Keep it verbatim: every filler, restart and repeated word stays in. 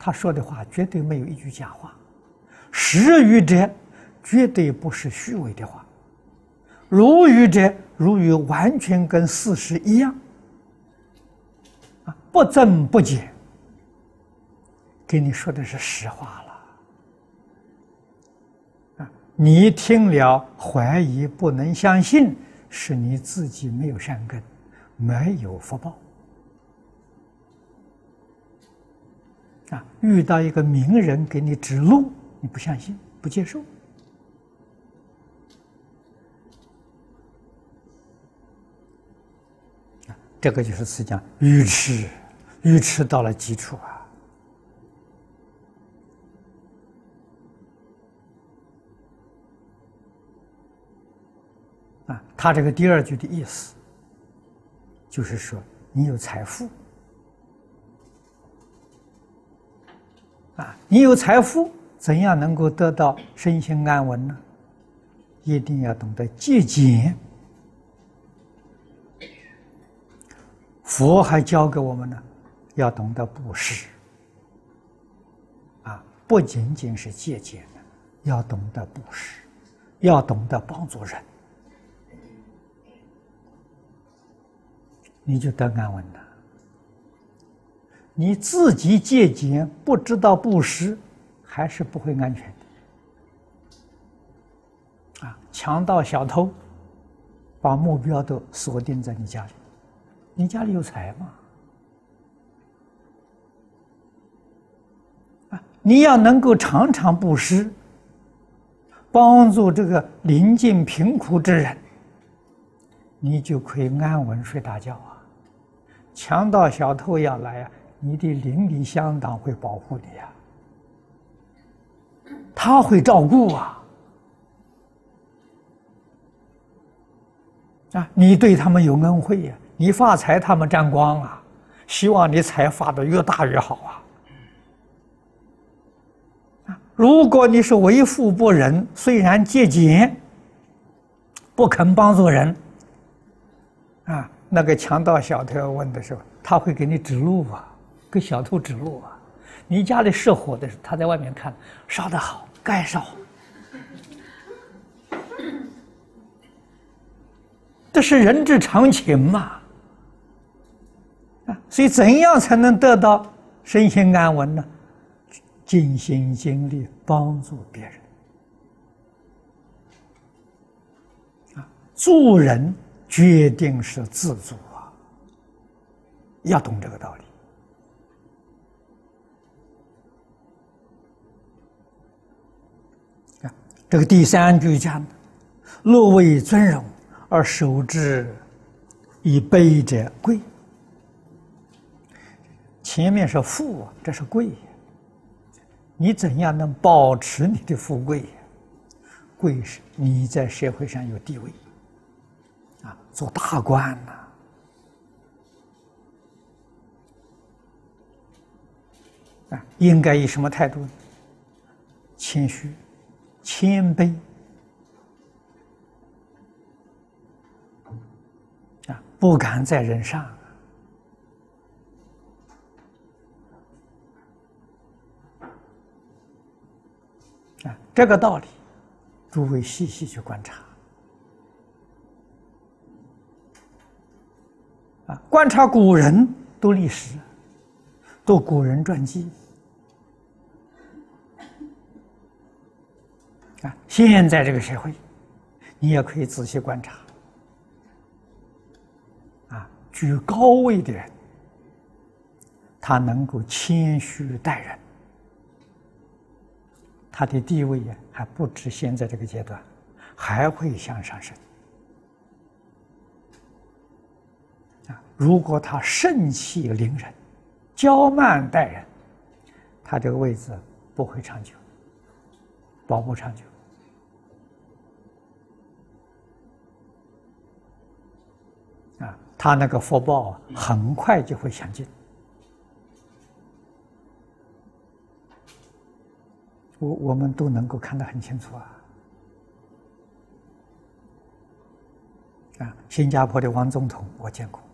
他说的话绝对没有一句假话，实语者绝对不是虚伪的话，如语者如语完全跟事实一样，啊，不增不减，跟你说的是实话了。啊，你听了怀疑不能相信，是你自己没有善根，没有福报。啊，遇到一个名人给你指路，你不相信，不接受。啊，这个就是实际上愚痴，愚痴到了极处啊！啊，他这个第二句的意思，就是说你有财富。啊，你有财富，怎样能够得到身心安稳呢？一定要懂得节俭。佛还教给我们呢，要懂得布施。啊，不仅仅是节俭的，要懂得布施，要懂得帮助人，你就得安稳了。你自己节俭，不知道布施，还是不会安全的。啊，强盗小偷把目标都锁定在你家里，你家里有财吗？啊，你要能够常常布施，帮助这个临近贫苦之人，你就可以安稳睡大觉啊。强盗小偷要来啊，你的邻里乡党会保护你呀，他会照顾啊，啊，你对他们有恩惠呀，你发财他们沾光啊，希望你财发得越大越好啊。啊，如果你是为富不仁，虽然节俭，不肯帮助人，啊，那个强盗小偷要问的时候，他会给你指路啊。给小偷指路啊！你家里失火的时候，他在外面看，烧得好，该烧。这是人之常情嘛！啊，所以怎样才能得到身心安稳呢？尽心尽力帮助别人。啊，助人决定是自助啊！要懂这个道理。这个第三句讲：“若为尊荣而守之以卑者贵。”前面是富啊，这是贵。你怎样能保持你的富贵？贵是你在社会上有地位，啊，做大官呐、啊，啊，应该以什么态度呢？谦虚。谦卑啊，不敢在人上啊，这个道理，诸位细细去观察啊，观察古人读历史，读古人传记。啊，现在这个社会，你也可以仔细观察。啊，居高位的人，他能够谦虚待人，他的地位呀还不止现在这个阶段，还会向上升。啊，如果他盛气凌人，骄慢待人，他这个位置不会长久，保不长久。啊，他那个福报很快就会享尽。我我们都能够看得很清楚啊！啊，新加坡的王总统我见过。